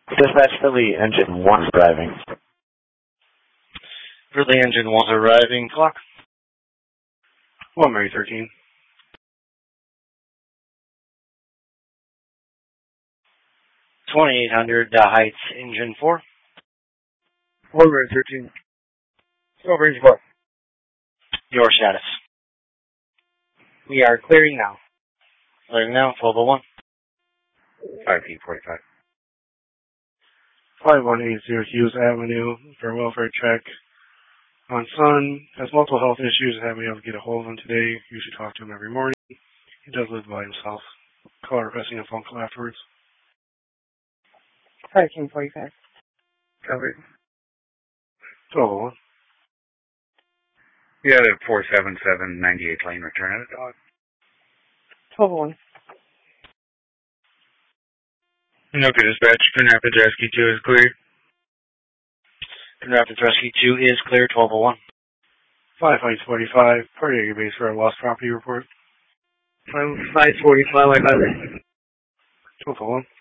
Dispatch Philly Engine 1 driving. Philly Engine 1 arriving. Clock. 1 Mary 13. 2800 Heights Engine 4. 1 Mary 13. Over range 4. Your status. We are clearing now. Clearing now, 1201. 5P45. 5180 Hughes Avenue for a welfare check. On son, has multiple health issues and haven't been able to get a hold of him today. Usually talk to him every morning. He does live by himself. Call requesting a phone call afterwards. 1345. Covered. 1201. We had a 477 98th lane return at a dog. 1201. Okay, dispatch. Grand Rapids Rescue 2 is clear. Grand Rapids Rescue 2 is clear, 1201. 545, party at your base for a lost property report. 545, I got it. 1201.